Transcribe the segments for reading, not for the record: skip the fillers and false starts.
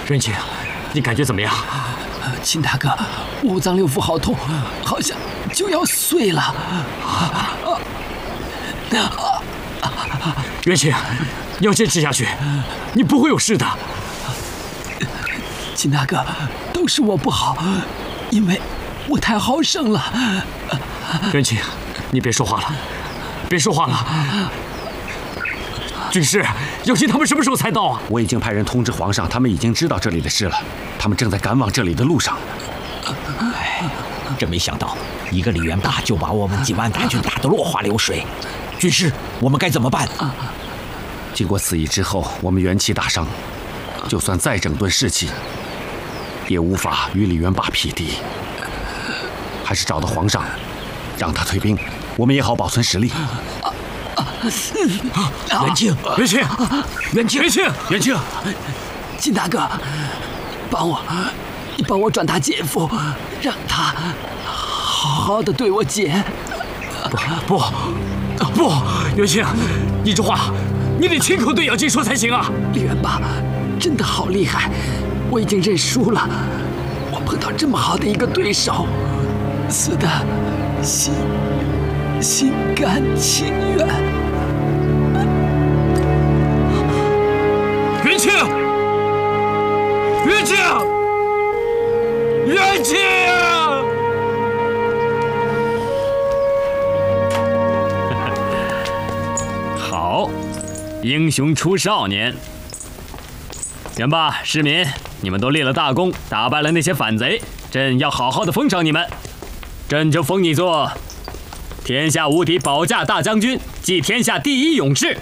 元清，你感觉怎么样？ 秦大哥，五脏六腑好痛，好像就要碎了。 元清，你要坚持下去，你不会有事的。 秦大哥，都是我不好，因为我太好胜了。 元清，你别说话了，别说话了。军师，有心他们什么时候才到啊？ 我已经派人通知皇上，他们已经知道这里的事了，他们正在赶往这里的路上。 真没想到，一个李元霸就把我们几万大军打得落花流水。军师，我们该怎么办？ 经过此役之后，我们元气大伤，就算再整顿士气，也无法与李元霸匹敌。还是找到皇上，让他退兵，我们也好保存实力。 元清， 元清， 元清， 元清， 元清， 秦大哥，你帮我转达姐夫，让他好好的对我姐。 不，元清，你这话你得亲口对杨金说才行啊！ 李元霸真的好厉害，我已经认输了。我碰到这么好的一个对手，死的心甘情愿。 元清，元清，元清！好，英雄出少年。元霸、市民，你们都立了大功，打败了那些反贼，朕要好好的封赏你们。朕就封你做天下无敌保驾大将军，即天下第一勇士。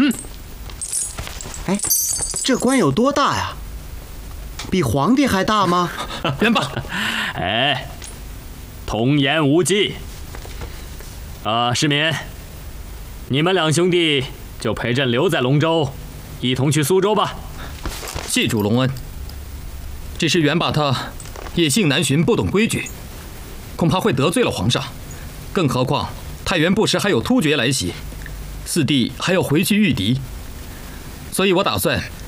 哎，这官有多大呀？比皇帝还大吗？ 元霸，哎，童言无忌。市民，你们两兄弟就陪朕留在龙州，一同去苏州吧。 谢主隆恩。只是元霸他野性难驯，不懂规矩，恐怕会得罪了皇上。更何况太原不时还有突厥来袭，四弟还要回去御敌，所以我打算